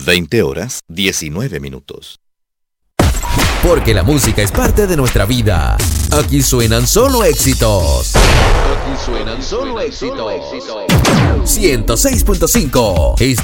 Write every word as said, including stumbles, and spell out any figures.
veinte horas, diecinueve minutos. Porque la música es parte de nuestra vida. Aquí suenan solo éxitos. Aquí suenan solo éxitos. ciento seis punto cinco.